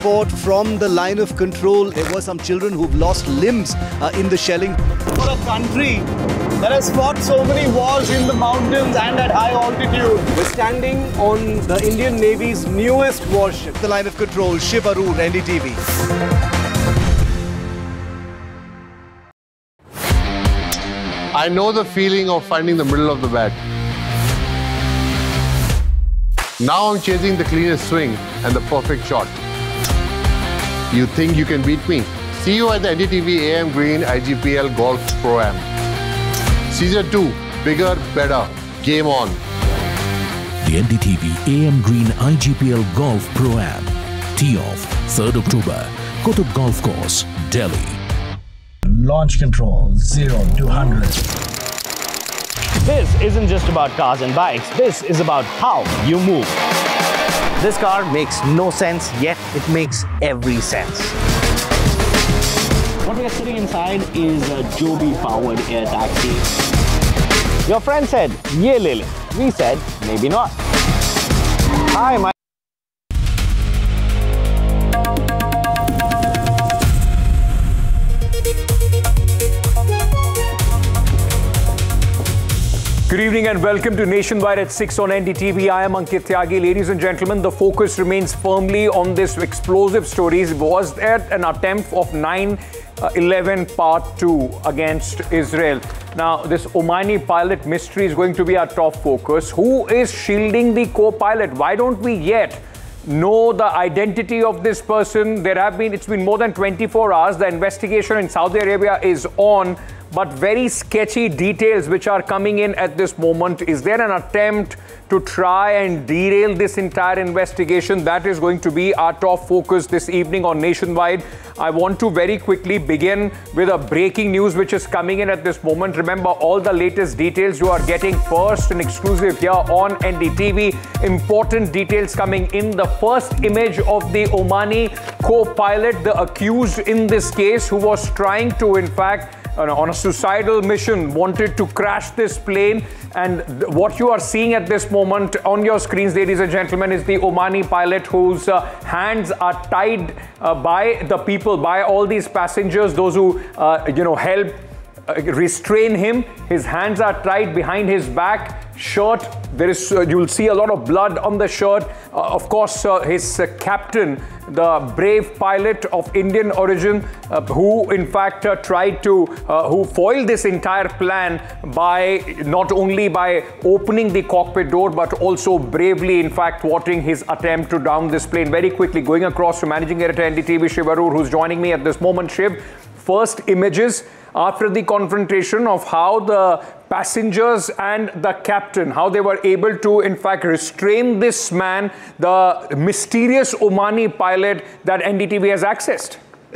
Report from the line of control. There were some children who've lost limbs in the shelling. For a country that has fought so many wars in the mountains and at high altitude, we're standing on the Indian Navy's newest warship. The line of control, Shiv Aroor, NDTV. I know the feeling of finding the middle of the bat. Now I'm chasing the cleanest swing and the perfect shot. You think you can beat me? See you at the NDTV AM Green IGPL Golf Pro-Am. Season 2, bigger, better. Game on. The NDTV AM Green IGPL Golf Pro-Am. Tee off 3rd October, Qutub Golf Course, Delhi. Launch control 0 to 100. This isn't just about cars and bikes. This is about how you move. This car makes no sense, yet it makes every sense. What we are sitting inside is a Joby-powered air taxi. Your friend said, "Ye le le." We said, maybe not. Hi, my Good evening and welcome to Nationwide at 6 on NDTV. I am Ankit Tyagi. Ladies and gentlemen, the focus remains firmly on this explosive stories. Was there an attempt of 9/11 Part 2 against Israel? Now, this Omani pilot mystery is going to be our top focus. Who is shielding the co-pilot? Why don't we yet know the identity of this person? It's been more than 24 hours. The investigation in Saudi Arabia is on, but very sketchy details which are coming in at this moment. Is there an attempt to try and derail this entire investigation? That is going to be our top focus this evening on Nationwide. I want to very quickly begin with a breaking news which is coming in at this moment. Remember, all the latest details you are getting first and exclusive here on NDTV. Important details coming in. The first image of the Omani co-pilot, the accused in this case, who was trying to, in fact, on a suicidal mission, wanted to crash this plane. And what you are seeing at this moment on your screens, ladies and gentlemen, is the Omani pilot whose hands are tied by the people, by all these passengers, those who, help restrain him. His hands are tied behind his back. Shirt, you'll see a lot of blood on the shirt. Of course, his captain, the brave pilot of Indian origin, who in fact who foiled this entire plan by not only by opening the cockpit door, but also bravely, in fact, thwarting his attempt to down this plane. Very quickly, going across to managing editor NDTV, Shiv Aroor, who's joining me at this moment. Shiv, first images after the confrontation of how the passengers and the captain, how they were able to, in fact, restrain this man, the mysterious Omani pilot that NDTV has accessed.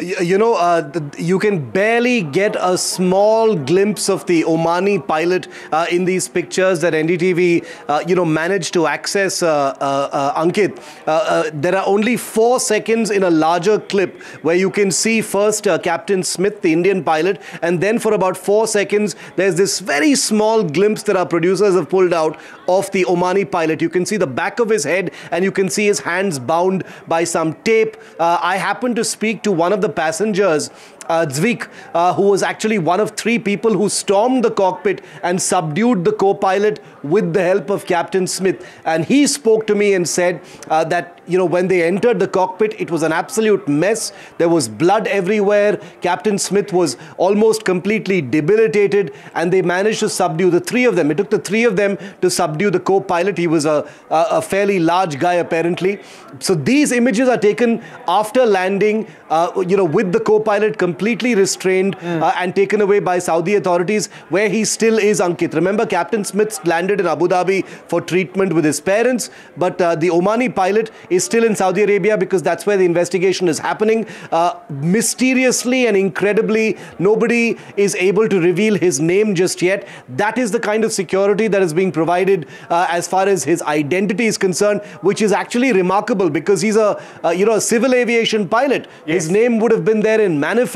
You can barely get a small glimpse of the Omani pilot in these pictures that NDTV, managed to access, Ankit. There are only 4 seconds in a larger clip where you can see first Captain Smith, the Indian pilot, and then for about 4 seconds, there's this very small glimpse that our producers have pulled out of the Omani pilot. You can see the back of his head and you can see his hands bound by some tape. I happened to speak to one of the passengers, Zvik, who was actually one of 3 people who stormed the cockpit and subdued the co-pilot with the help of Captain Smith. And he spoke to me and said that, when they entered the cockpit, it was an absolute mess. There was blood everywhere. Captain Smith was almost completely debilitated, and they managed to subdue the 3 of them. It took the 3 of them to subdue the co-pilot. He was a fairly large guy, apparently. So these images are taken after landing, with the co-pilot completely restrained and taken away by Saudi authorities, where he still is, Ankit. Remember, Captain Smith landed in Abu Dhabi for treatment with his parents, but the Omani pilot is still in Saudi Arabia because that's where the investigation is happening. Mysteriously and incredibly, nobody is able to reveal his name just yet. That is the kind of security that is being provided as far as his identity is concerned, which is actually remarkable because he's a civil aviation pilot. Yes. His name would have been there in manifest.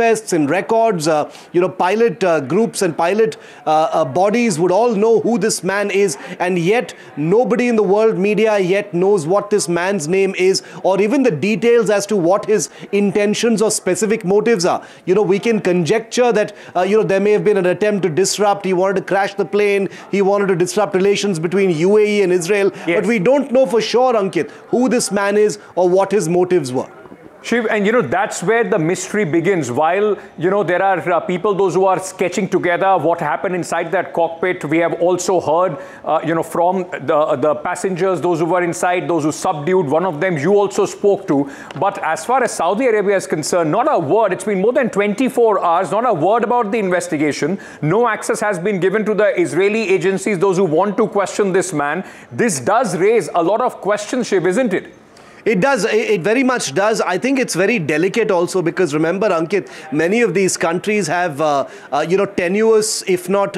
manifests, in records, pilot groups and pilot bodies would all know who this man is, and yet nobody in the world media yet knows what this man's name is, or even the details as to what his intentions or specific motives are. We can conjecture that, there may have been an attempt to disrupt. He wanted to crash the plane. He wanted to disrupt relations between UAE and Israel. Yes. But we don't know for sure, Ankit, who this man is or what his motives were. Shiv, and that's where the mystery begins. While, there are people, those who are sketching together what happened inside that cockpit. We have also heard, from the passengers, those who were inside, those who subdued. One of them you also spoke to. But as far as Saudi Arabia is concerned, not a word. It's been more than 24 hours, not a word about the investigation. No access has been given to the Israeli agencies, those who want to question this man. This does raise a lot of questions, Shiv, isn't it? It does. It very much does. I think it's very delicate also because remember, Ankit, many of these countries have, tenuous, if not,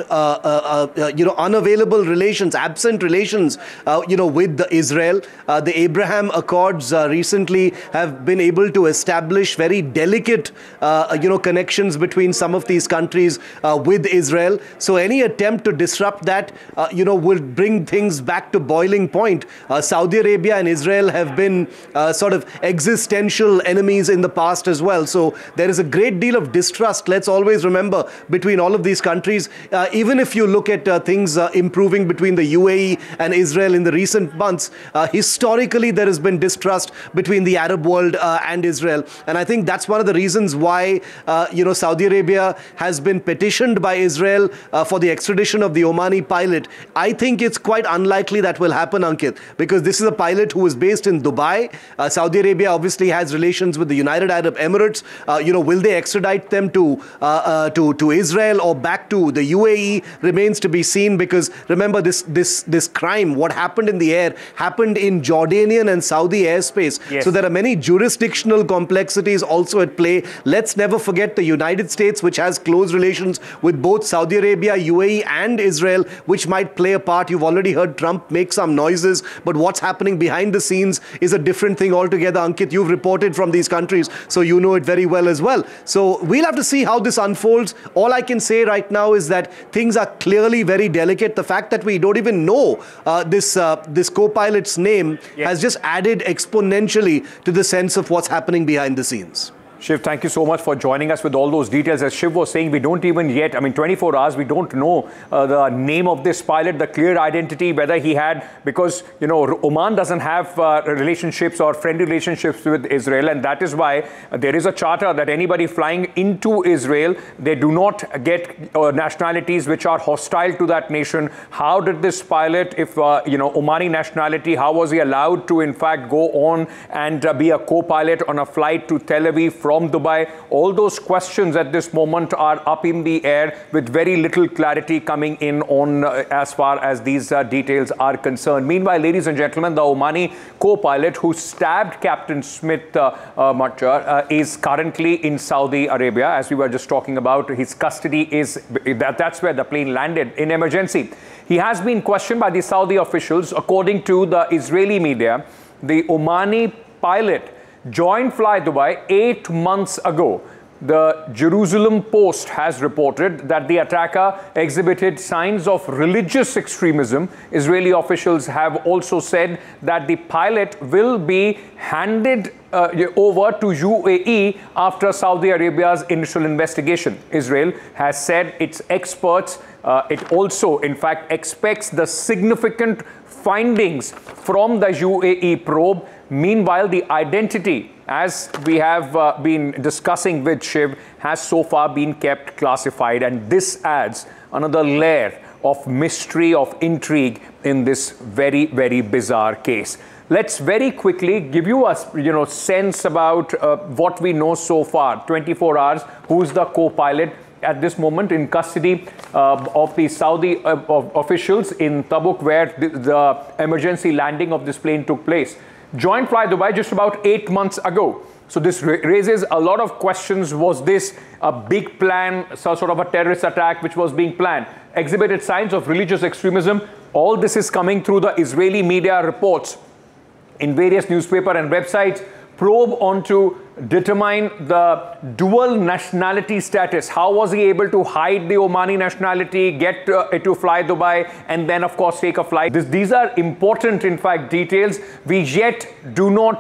unavailable relations, absent relations, with Israel. The Abraham Accords recently have been able to establish very delicate, connections between some of these countries with Israel. So any attempt to disrupt that, will bring things back to boiling point. Saudi Arabia and Israel have been sort of existential enemies in the past as well. So there is a great deal of distrust, let's always remember, between all of these countries. Even if you look at things improving between the UAE and Israel in the recent months, historically there has been distrust between the Arab world and Israel. And I think that's one of the reasons why, Saudi Arabia has been petitioned by Israel for the extradition of the Omani pilot. I think it's quite unlikely that will happen, Ankit, because this is a pilot who was based in Dubai. Saudi Arabia obviously has relations with the United Arab Emirates. Will they extradite them to Israel or back to the UAE remains to be seen, because remember this crime, what happened in the air, happened in Jordanian and Saudi airspace. Yes. So there are many jurisdictional complexities also at play. Let's never forget the United States, which has close relations with both Saudi Arabia, UAE and Israel, which might play a part. You've already heard Trump make some noises, but what's happening behind the scenes is a different thing altogether. Ankit, you've reported from these countries, so you know it very well as well. So we'll have to see how this unfolds. All I can say right now is that things are clearly very delicate. The fact that we don't even know this co-pilot's name has just added exponentially to the sense of what's happening behind the scenes. Shiv, thank you so much for joining us with all those details. As Shiv was saying, we don't even yet, 24 hours, we don't know the name of this pilot, the clear identity, whether he had, because, Oman doesn't have relationships or friendly relationships with Israel. And that is why there is a charter that anybody flying into Israel, they do not get nationalities which are hostile to that nation. How did this pilot, if, Omani nationality, how was he allowed to, in fact, go on and be a co-pilot on a flight to Tel Aviv from Dubai? All those questions at this moment are up in the air with very little clarity coming in on as far as these details are concerned. Meanwhile, ladies and gentlemen, the Omani co-pilot who stabbed Captain Smith is currently in Saudi Arabia. As we were just talking about, his custody is, that's where the plane landed in emergency. He has been questioned by the Saudi officials. According to the Israeli media, the Omani pilot joined Fly Dubai 8 months ago. The Jerusalem Post has reported that the attacker exhibited signs of religious extremism. Israeli officials have also said that the pilot will be handed over to UAE after Saudi Arabia's initial investigation. Israel has said its experts, it also in fact expects the significant findings from the UAE probe. Meanwhile, the identity, as we have been discussing with Shiv, has so far been kept classified. And this adds another layer of mystery, of intrigue in this very, very bizarre case. Let's very quickly give you a sense about what we know so far. 24 hours, who's the co-pilot at this moment in custody of the Saudi officials in Tabuk, where the emergency landing of this plane took place. Joined Fly Dubai just about 8 months ago. So this raises a lot of questions. Was this a big plan, sort of a terrorist attack which was being planned? Exhibited signs of religious extremism. All this is coming through the Israeli media reports in various newspapers and websites. probe on to determine the dual nationality status. How was he able to hide the Omani nationality, get to fly Dubai, and then of course take a flight? These are important, in fact, details. We yet do not